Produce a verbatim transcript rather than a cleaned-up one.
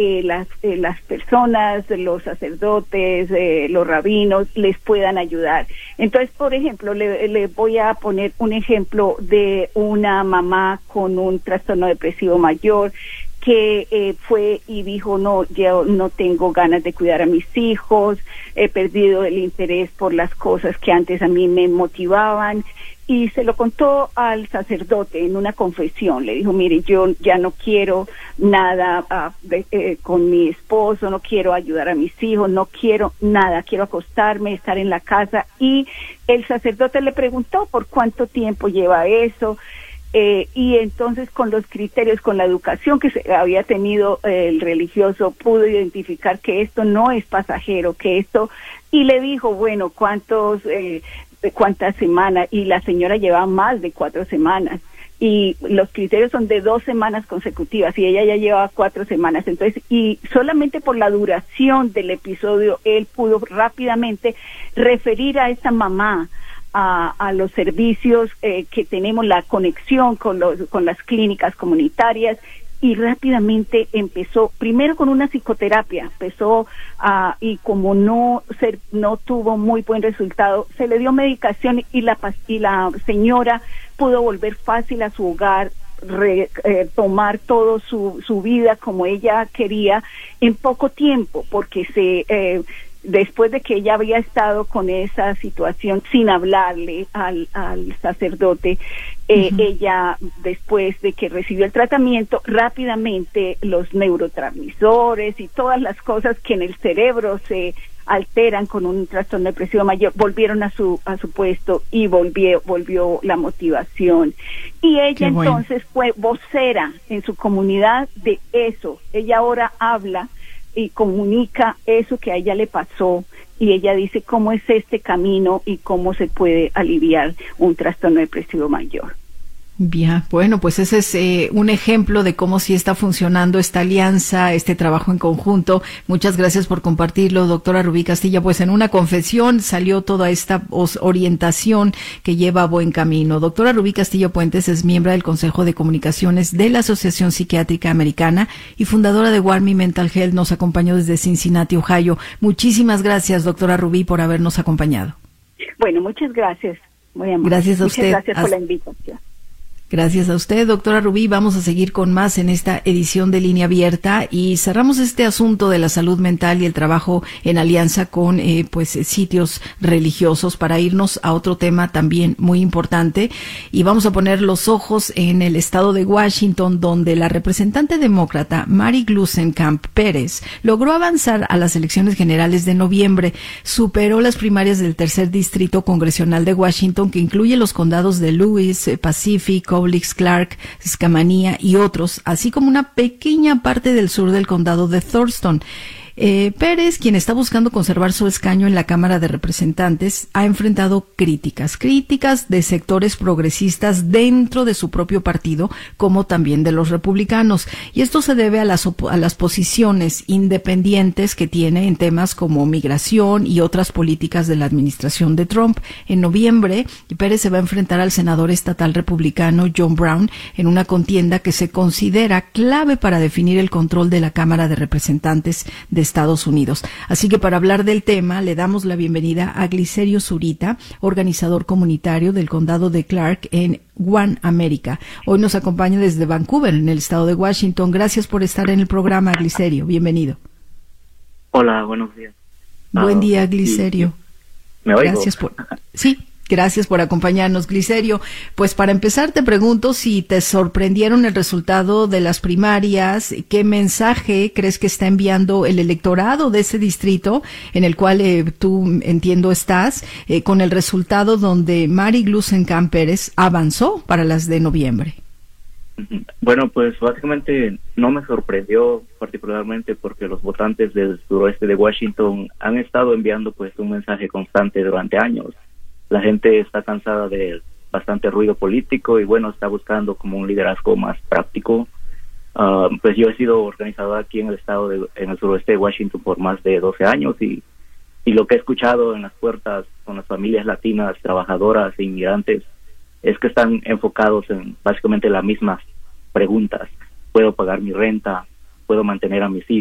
eh, las eh, las personas, los sacerdotes, eh, los rabinos les puedan ayudar. Entonces, por ejemplo, le, le voy a poner un ejemplo de una mamá con un trastorno depresivo mayor que eh, fue y dijo, no, yo no tengo ganas de cuidar a mis hijos, he perdido el interés por las cosas que antes a mí me motivaban, y se lo contó al sacerdote en una confesión. Le dijo, mire, yo ya no quiero nada uh, de, eh, con mi esposo, no quiero ayudar a mis hijos, no quiero nada, quiero acostarme, estar en la casa. Y el sacerdote le preguntó por cuánto tiempo lleva eso. Eh, y entonces con los criterios, con la educación que se había tenido eh, el religioso, pudo identificar que esto no es pasajero, que esto, y le dijo, bueno, cuántos, eh, cuántas semanas, y la señora lleva más de cuatro semanas, y los criterios son de dos semanas consecutivas, y ella ya lleva cuatro semanas, entonces, y solamente por la duración del episodio, él pudo rápidamente referir a esta mamá A, a los servicios eh, que tenemos, la conexión con los con las clínicas comunitarias, y rápidamente empezó, primero con una psicoterapia, empezó uh, y como no se, no tuvo muy buen resultado, se le dio medicación y la, y la señora pudo volver fácil a su hogar, Re, eh, tomar todo su, su vida como ella quería en poco tiempo, porque se eh, después de que ella había estado con esa situación sin hablarle al, al sacerdote, eh, uh-huh. ella, después de que recibió el tratamiento, rápidamente los neurotransmisores y todas las cosas que en el cerebro se alteran con un trastorno depresivo mayor volvieron a su a su puesto, y volvió volvió la motivación. Y ella bueno. entonces fue vocera en su comunidad de eso. Ella ahora habla y comunica eso que a ella le pasó, y ella dice cómo es este camino y cómo se puede aliviar un trastorno depresivo mayor. Bien, bueno, pues ese es eh, un ejemplo de cómo sí está funcionando esta alianza, este trabajo en conjunto. Muchas gracias por compartirlo, doctora Rubí Castilla. Pues en una confesión salió toda esta orientación que lleva a buen camino. Doctora Rubí Castillo Puentes es miembro del Consejo de Comunicaciones de la Asociación Psiquiátrica Americana y fundadora de Warmi Mental Health. Nos acompañó desde Cincinnati, Ohio. Muchísimas gracias, doctora Rubí, por habernos acompañado. Bueno, muchas gracias. Muy amable. Gracias a muchas usted. Gracias por Hasta... la invitación. Gracias a usted, doctora Rubí. Vamos a seguir con más en esta edición de Línea Abierta, y cerramos este asunto de la salud mental y el trabajo en alianza con eh, pues sitios religiosos para irnos a otro tema también muy importante, y vamos a poner los ojos en el estado de Washington, donde la representante demócrata Mary Gluesenkamp Pérez logró avanzar a las elecciones generales de noviembre. Superó las primarias del tercer distrito congresional de Washington, que incluye los condados de Lewis, Pacific, Clark, Scamanía y otros, así como una pequeña parte del sur del condado de Thurston. Eh, Pérez, quien está buscando conservar su escaño en la Cámara de Representantes, ha enfrentado críticas, críticas de sectores progresistas dentro de su propio partido, como también de los republicanos. Y esto se debe a las, a las posiciones independientes que tiene en temas como migración y otras políticas de la administración de Trump. En noviembre, Pérez se va a enfrentar al senador estatal republicano John Brown en una contienda que se considera clave para definir el control de la Cámara de Representantes de Estados Unidos. Así que para hablar del tema, le damos la bienvenida a Glicerio Zurita, organizador comunitario del condado de Clark en One America. Hoy nos acompaña desde Vancouver, en el estado de Washington. Gracias por estar en el programa, Glicerio. Bienvenido. Hola, buenos días. Buen uh, día, Glicerio. ¿Me oigo? Gracias por... Sí. Gracias por acompañarnos, Glicerio. Pues para empezar te pregunto si te sorprendieron el resultado de las primarias, ¿qué mensaje crees que está enviando el electorado de ese distrito en el cual eh, tú, entiendo, estás, eh, con el resultado donde Mary Gluesenkamp Pérez avanzó para las de noviembre? Bueno, pues básicamente no me sorprendió particularmente porque los votantes del suroeste de Washington han estado enviando pues un mensaje constante durante años. La gente está cansada de bastante ruido político y bueno, está buscando como un liderazgo más práctico. Uh, pues yo he sido organizador aquí en el estado de, en el suroeste de Washington por más de doce años y, y lo que he escuchado en las puertas con las familias latinas, trabajadoras e inmigrantes es que están enfocados en básicamente las mismas preguntas. ¿Puedo pagar mi renta? ¿Puedo mantener a mis hijos?